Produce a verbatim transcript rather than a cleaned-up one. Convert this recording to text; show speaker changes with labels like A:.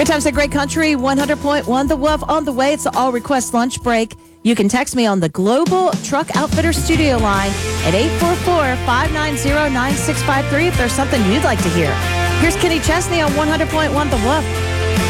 A: Great times at Great Country, one hundred point one The Wolf on the way. It's the all request lunch break. You can text me on the Global Truck Outfitter studio line at eight four four, five nine zero, nine six five three if there's something you'd like to hear. Here's Kenny Chesney on one hundred point one The Wolf.